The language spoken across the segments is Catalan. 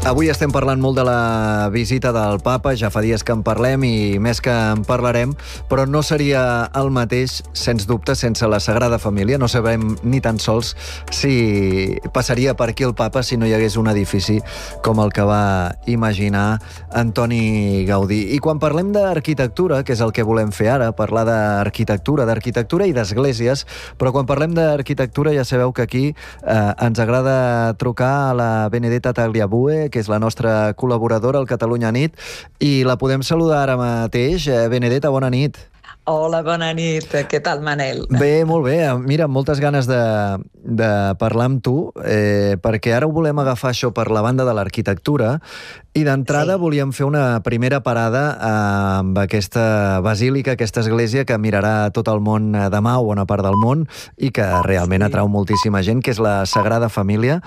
Avui estem parlant molt de la visita del papa, ja fa dies que en parlem i més que en parlarem, però no seria el mateix, sens dubte, sense la Sagrada Família. No sabem ni tan sols si passaria per aquí el papa si no hi hagués un edifici com el que va imaginar Antoni Gaudí. I quan parlem d'arquitectura, que és el que volem fer ara, parlar d'arquitectura i d'esglésies, però quan parlem d'arquitectura ja sabeu que aquí ens agrada trucar a la Benedetta Tagliabue, que és la nostra col·laboradora al Catalunya Nit, i la podem saludar ara mateix. Benedetta, bona nit. Hola, bona nit. Què tal, Manel? Bé, molt bé. Mira, amb moltes ganes de parlar amb tu, perquè ara ho volem agafar això per la banda de l'arquitectura, i d'entrada volíem fer una primera parada amb aquesta basílica, aquesta església que mirarà tot el món demà, o bona part del món, i que realment atrau moltíssima gent, que és la Sagrada Família.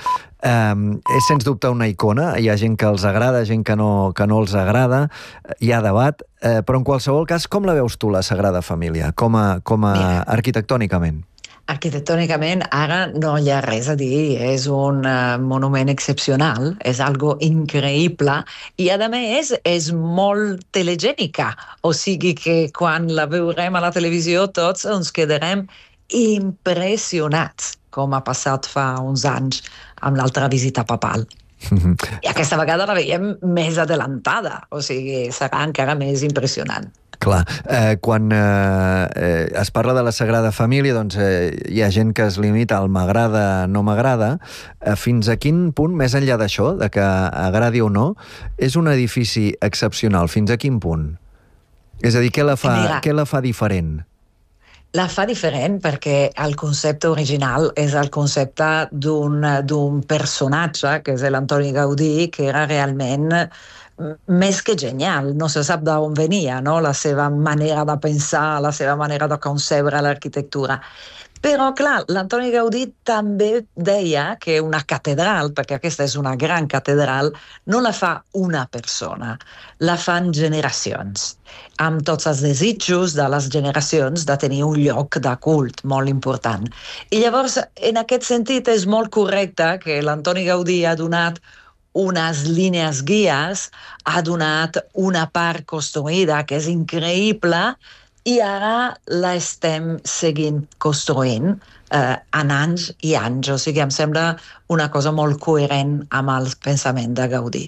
És sens dubte una icona, hi ha gent que els agrada, gent que no els agrada, hi ha debat, però en qualsevol cas, com la veus tu, la Sagrada Família, com a arquitectònicament? Arquitectònicament, ara no hi ha res a dir. És un monument excepcional, és algo increïble i, a més, és molt telegènica. O sigui que quan la veurem a la televisió tots ens quedarem impressionats, com ha passat fa uns anys amb l'altra visita papal. I aquesta vegada la veiem més adelantada, o sigui, serà encara més impressionant. Clar, quan es parla de la Sagrada Família, doncs hi ha gent que es limita al m'agrada, no m'agrada. Fins a quin punt, més enllà d'això, de que agradi o no, és un edifici excepcional? Fins a quin punt? És a dir, què la fa diferent? La fa diferent perquè el concepte original és el concepte d'un personatge, que és l'Antoni Gaudí, que era realment més que genial. No se sap d'on venia, no? La seva manera de pensar, la seva manera de concebre l'arquitectura. Però, clar, l'Antoni Gaudí també deia que una catedral, perquè aquesta és una gran catedral, no la fa una persona, la fan generacions, amb tots els desitjos de les generacions de tenir un lloc de cult molt important. I llavors, en aquest sentit, és molt correcte que l'Antoni Gaudí ha donat unes línies guies, ha donat una part construïda que és increïble, i ara la estem seguint construint en anys i anys. O sigui, em sembla una cosa molt coherent amb el pensament de Gaudí.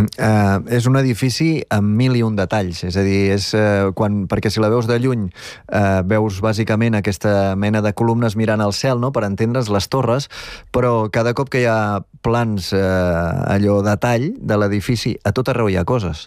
És un edifici amb 1001 detalls, és a dir, perquè si la veus de lluny veus bàsicament aquesta mena de columnes mirant al cel, no?, per entendre's les torres, però cada cop que hi ha plans, detall de l'edifici, a tot arreu hi ha coses.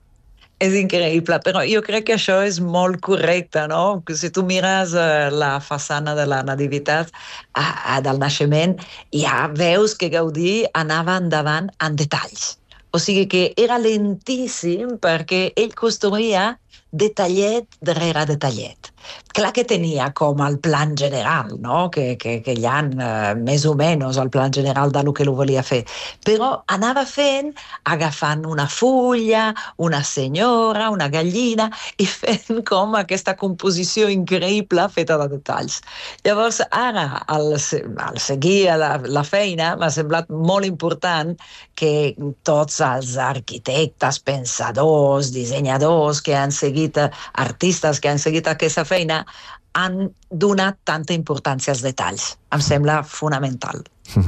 És increïble, però jo crec que això és molt correcte, no? Si tu mires la façana de la Nativitat del naixement, ja veus que Gaudí anava endavant en detalls. O sigui que era lentíssim perquè ell construïa detallet darrere detallet. Clar que tenia com el plan general, no? Que hi ha més o menys el plan general del que volia fer, però anava fent, agafant una fulla, una senyora, una gallina, i fent com aquesta composició increïble feta de detalls. Llavors, ara, al seguir la feina, m'ha semblat molt important que tots els arquitectes, pensadors, dissenyadors que han seguit, artistes que han seguit aquesta feina, han donat tanta importància als detalls. Em sembla fonamental.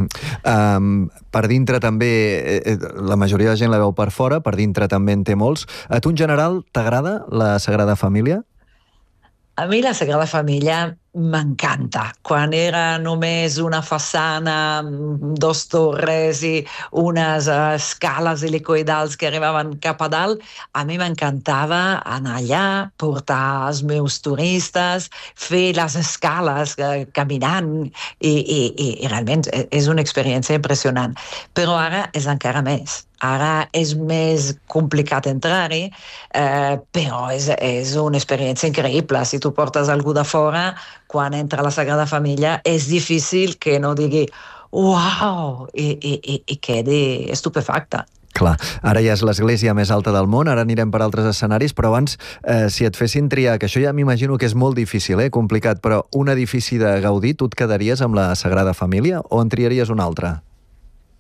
Per dintre també, la majoria de gent la veu per fora, per dintre també en té molts. A tu en general t'agrada la Sagrada Família? A mi la Sagrada Família m'encanta. Quan era només una façana, dos torres i unes escales helicoidals que arribaven cap a dalt, a mi m'encantava anar allà, portar els meus turistes, fer les escales caminant, i realment és una experiència impressionant. Però ara és encara més. Ara és més complicat entrar-hi, però és una experiència increïble. Si tu portes algú de fora, quan entra a la Sagrada Família, és difícil que no digui «Uau!» i quedi estupefacte. Clar, ara ja és l'església més alta del món, ara anirem per altres escenaris, però abans, si et fessin triar, que això ja m'imagino que és molt difícil, complicat, però un edifici de Gaudí, tu et quedaries amb la Sagrada Família o en triaries un altre?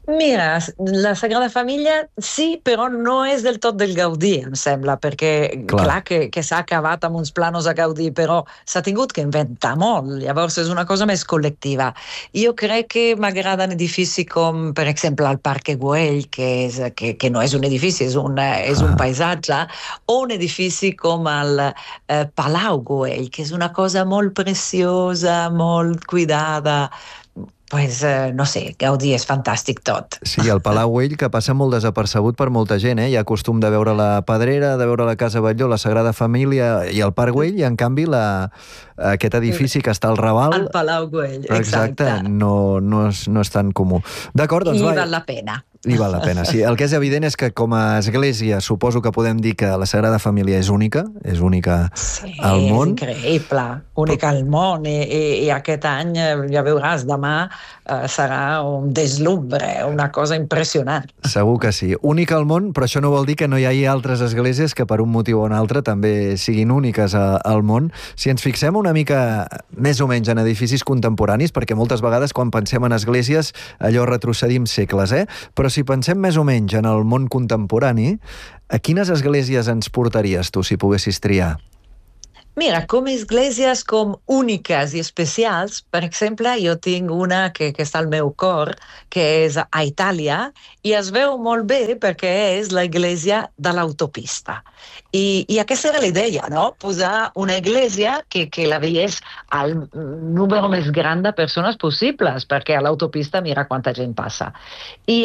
Mira, la Sagrada Família sí, però no és del tot del Gaudí, em sembla, perquè Clar. clar que s'ha acabat amb uns planos a Gaudí, però s'ha tingut que inventar molt, llavors és una cosa més col·lectiva. Jo crec que m'agraden edificis com, per exemple, el Parc Güell, que no és un edifici, és un Ah, paisatge, o un edifici com el Palau Güell, que és una cosa molt preciosa, molt cuidada. Pues, no sé, Gaudí és fantàstic tot. sí, el Palau Güell, que passa molt desapercebut per molta gent, eh? Hi ha costum de veure la Pedrera, de veure la Casa Batlló, la Sagrada Família i el Parc Güell, i en canvi aquest edifici que està al Raval, Al Palau Güell, exacte, exacte. no és tan comú. D'acord, doncs I va, val la pena. i val la pena, sí. El que és evident és que com a església suposo que podem dir que la Sagrada Família és única Sí, al és món. increïble, única al món, i aquest any, ja veuràs, demà serà un deslumbre, una cosa impressionant. Segur que sí. Única al món, però això no vol dir que no hi hagi altres esglésies que per un motiu o un altre també siguin úniques al món. Si ens fixem una mica més o menys en edificis contemporanis, perquè moltes vegades quan pensem en esglésies allò retrocedim segles, però si pensem més o menys en el món contemporani, a quines esglésies ens portaries tu si poguessis triar? Mira, com esglésies com úniques i especials, per exemple, jo tinc una que està al meu cor, que és a Itàlia, i es veu molt bé perquè és l'església de l'autopista. I aquesta era la idea, no? Posar una església que la veiés al número més gran de persones possibles, perquè a l'autopista mira quanta gent passa. I